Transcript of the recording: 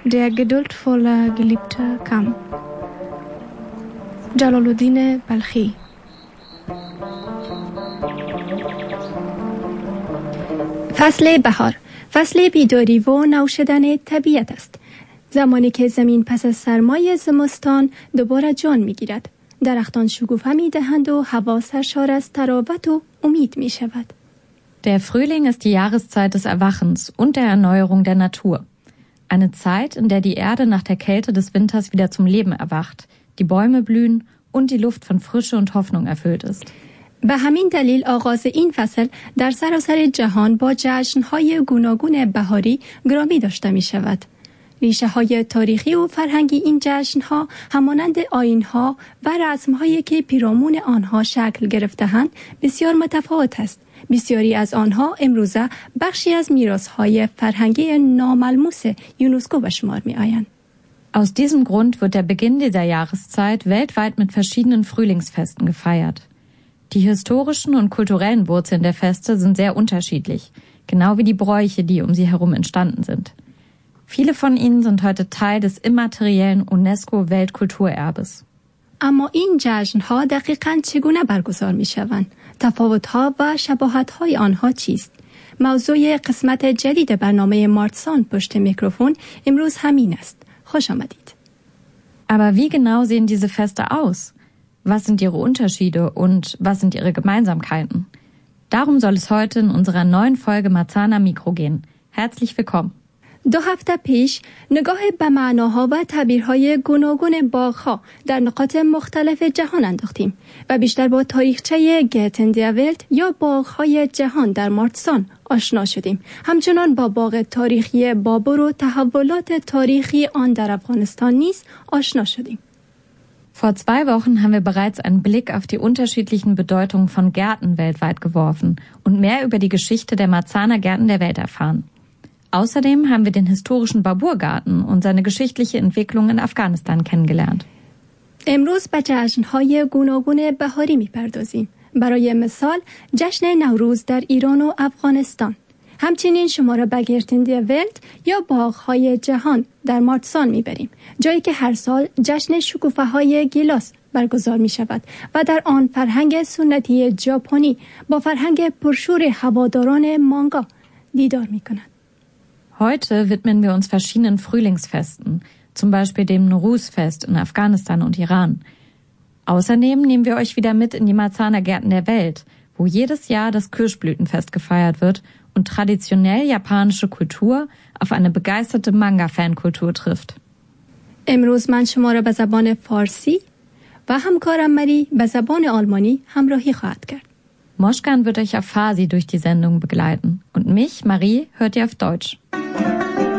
Der geduldvolle Geliebte kam. جلال‌الدین بلخی. فصل بهار، فصل بیداری و نو شدن طبیعت است. زمانی که زمین پس از سرمای زمستان دوباره جان می‌گیرد. درختان شکوفه می‌دهند و هوا سرشار از طراوت و امید می‌شود. Der Frühling ist die Jahreszeit des Erwachens und der Erneuerung der Natur. Eine Zeit, in der die Erde nach der Kälte des Winters wieder zum Leben erwacht, die Bäume blühen und die Luft von Frische und Hoffnung erfüllt ist. به همین دلیل آغاز این فصل در سراسر جهان با جشن‌های گوناگون بهاری گرامی داشته می‌شود. ریشه‌های تاریخی و فرهنگی این جشن‌ها همانند آیین‌ها و رسم‌هایی که پیرامون آنها شکل گرفته‌اند بسیار متفاوت است. بسیاری از آنها امروزه بخشی از میراث‌های فرهنگی ناملموس یونسکو به شمار می‌آیند. Aus diesem Grund wird der Beginn dieser Jahreszeit weltweit mit verschiedenen Frühlingsfesten gefeiert. Die historischen und kulturellen Wurzeln der Feste sind sehr unterschiedlich, genau wie die Bräuche, die um sie herum entstanden sind. Viele von ihnen sind heute Teil des immateriellen UNESCO-Weltkulturerbes. اما این جشن‌ها دقیقاً چگونه برگزار می‌شوند؟ تفاوت‌ها و شباهت‌های آنها چیست؟ موضوع قسمت جدید برنامه مارتسان پشت میکروفون امروز همین است. خوش آمدید. Aber wie genau sehen diese Feste aus? Was sind ihre Unterschiede und was sind ihre Gemeinsamkeiten? Darum soll es heute in unserer neuen Folge Marzahner Mikro gehen. Herzlich willkommen. 2 هفته پیش نگاه به معناها و تعبیرهای گوناگون باغ‌ها در نقاط مختلف جهان انداختیم و بیشتر با تاریخچه گرتن در ولد یا باغ‌های جهان در مارتسان آشنا شدیم. همچنان با باغ تاریخی بابر و تحولات تاریخی آن در افغانستان نیز آشنا شدیم. Vor 2 Wochen haben wir bereits einen Blick auf die unterschiedlichen Bedeutungen von Gärten weltweit geworfen und mehr über die Geschichte der Marzahner Gärten der Welt erfahren. Außerdem haben wir den historischen Babur-Garten und seine geschichtliche Entwicklung in Afghanistan kennengelernt. امروز به جشن‌های گوناگون بهاری می‌پردازیم. برای مثال جشن نوروز در ایران و افغانستان. همچنین شما را به گرتن در ولد یا باغ‌های جهان در مارتسان می‌بریم، جایی که هر سال جشن شکوفه‌های گیلاس برگزار می‌شود و در آن فرهنگ سنتی ژاپنی با فرهنگ پرشور هواداران مانگا دیدار می‌کند. Heute widmen wir uns verschiedenen Frühlingsfesten, zum Beispiel dem Nowruz-Fest in Afghanistan und Iran. Außerdem nehmen wir euch wieder mit in die Marzahner Gärten der Welt, wo jedes Jahr das Kirschblütenfest gefeiert wird und traditionell japanische Kultur auf eine begeisterte Manga-Fankultur trifft. امروز من شما را به زبان فارسی و همکارم مری به زبان آلمانی همراهی خواهد کرد. Moschkan wird euch auf Farsi durch die Sendung begleiten und mich, Marie, hört ihr auf Deutsch.